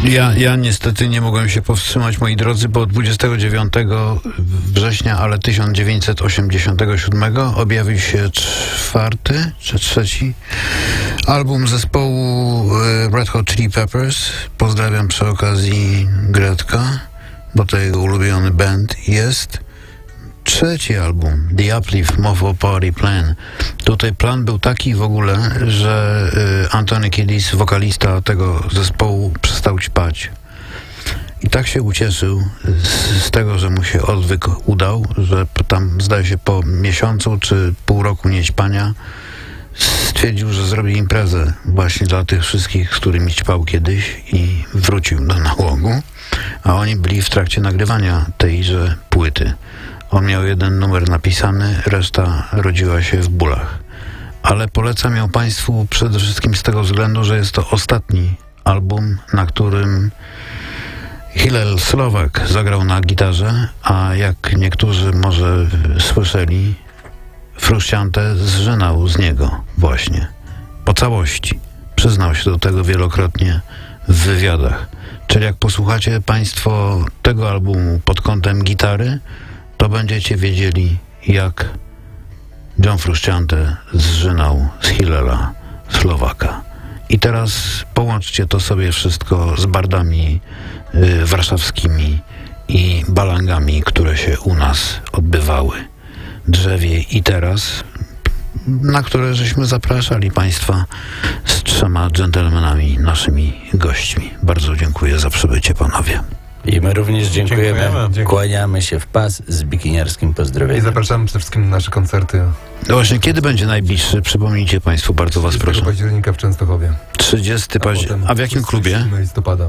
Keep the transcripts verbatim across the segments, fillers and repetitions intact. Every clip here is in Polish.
Ja, ja niestety nie mogłem się powstrzymać, moi drodzy, bo dwudziestego dziewiątego września, ale tysiąc dziewięćset osiemdziesiątego siódmego objawił się czwarty czy trzeci album zespołu Red Hot Chili Peppers. Pozdrawiam przy okazji Gretka, bo to jego ulubiony band jest. Trzeci album, The Uplift Mofo Party Plan. Tutaj plan był taki w ogóle, że y, Anthony Kiedis, wokalista tego zespołu, przestał ćpać. I tak się ucieszył z, z tego, że mu się odwyk udał, że tam, zdaje się, po miesiącu czy pół roku niećpania stwierdził, że zrobi imprezę właśnie dla tych wszystkich, z którymi ćpał kiedyś, i wrócił do nałogu, a oni byli w trakcie nagrywania tejże płyty. On miał jeden numer napisany, reszta rodziła się w bólach. Ale polecam ją Państwu przede wszystkim z tego względu, że jest to ostatni album, na którym Hillel Slovak zagrał na gitarze, a jak niektórzy może słyszeli, Frusciante zżynał z niego właśnie, po całości. Przyznał się do tego wielokrotnie w wywiadach. Czyli jak posłuchacie Państwo tego albumu pod kątem gitary, to będziecie wiedzieli, jak John Frusciante zżynał z Hillela Slovaka. I teraz połączcie to sobie wszystko z bardami y, warszawskimi i balangami, które się u nas odbywały. Drzewie i teraz, na które żeśmy zapraszali Państwa z trzema dżentelmenami, naszymi gośćmi. Bardzo dziękuję za przybycie, panowie. I my również dziękujemy. Dziękujemy. Kłaniamy się w pas z bikiniarskim pozdrowieniem. I zapraszamy przede wszystkim na nasze koncerty. No właśnie, kiedy będzie najbliższy? Przypomnijcie Państwu, bardzo Was proszę. trzydziestego października w Częstochowie. trzydziestego października. A w jakim klubie? listopada.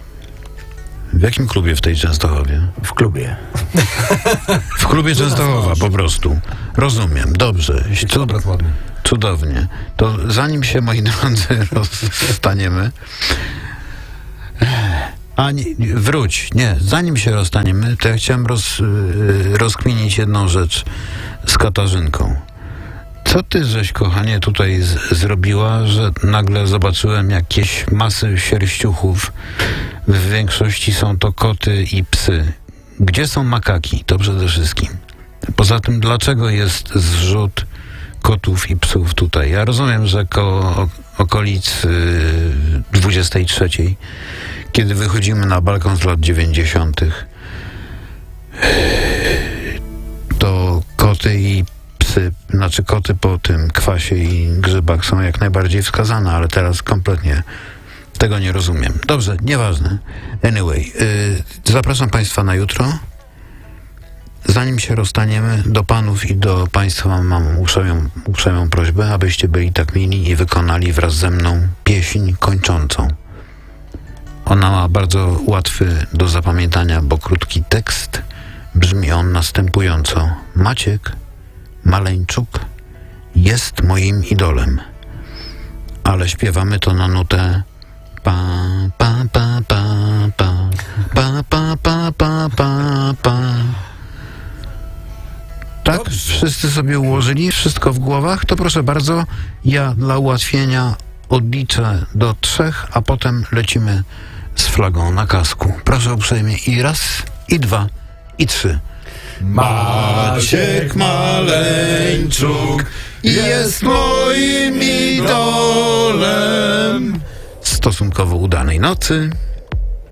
W jakim klubie w tej Częstochowie? W klubie. W klubie Częstochowa, po prostu. Rozumiem, dobrze. Cud... ładnie. Cudownie. To zanim się, moi drodzy, rozstaniemy... A nie, wróć, nie, zanim się rozstaniemy, to ja chciałem roz, rozkminić jedną rzecz z Katarzynką. Co ty, żeś, kochanie, tutaj z, zrobiła, że nagle zobaczyłem jakieś masy sierściuchów, w większości są to koty i psy. Gdzie są makaki? To przede wszystkim. Poza tym, dlaczego jest zrzut kotów i psów tutaj? Ja rozumiem, że koło okolic dwudziestej trzeciej, kiedy wychodzimy na balkon z lat dziewięćdziesiątych, to koty i psy, znaczy koty po tym kwasie i grzybach są jak najbardziej wskazane, ale teraz kompletnie tego nie rozumiem. Dobrze, nieważne. Anyway, yy, zapraszam Państwa na jutro. Zanim się rozstaniemy, do Panów i do Państwa mam uprzejmą, uprzejmą prośbę, abyście byli tak mili i wykonali wraz ze mną pieśń kończącą. Ona ma bardzo łatwy do zapamiętania, bo krótki tekst. Brzmi on następująco. Maciek Maleńczuk jest moim idolem. Ale śpiewamy to na nutę pa pa pa pa pa pa pa pa pa pa pa. Tak? Wszyscy sobie ułożyli wszystko w głowach? To proszę bardzo, ja dla ułatwienia odliczę do trzech, a potem lecimy z flagą na kasku. Proszę uprzejmie. I raz, i dwa, i trzy. Maciek Maleńczuk jest moim idolem. Stosunkowo udanej nocy.